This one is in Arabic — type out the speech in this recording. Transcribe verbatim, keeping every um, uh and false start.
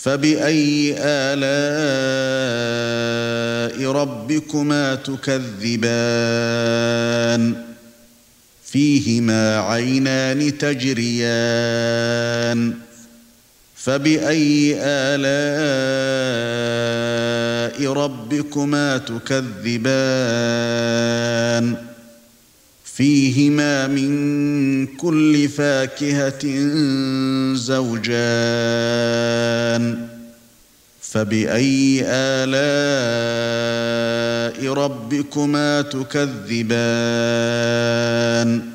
فَبِأَيِّ آلَاءِ رَبِّكُمَا تُكَذِّبَانِ فِيهِمَا عَيْنَانِ تَجْرِيَانِ فَبِأَيِّ آلَاءِ رَبِّكُمَا تُكَذِّبَانِ فِيهِمَا مِن كُلِّ فَاكِهَةٍ زَوْجَانِ فَبِأَيِّ آلَاءِ رَبِّكُمَا تُكَذِّبَانِ